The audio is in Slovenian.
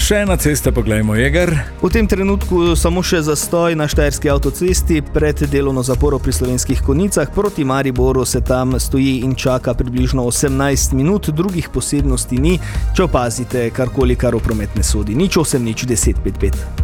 Še ena cesta, poglejmo, Jeger. V tem trenutku samo še zastoj na štajerski avtocesti pred delovno zaporo pri Slovenskih Konjicah. Proti Mariboru se tam stoji in čaka približno 18 minut, drugih posebnosti ni. Če opazite karkoli, kar v promet ne sodi. 08 10 55.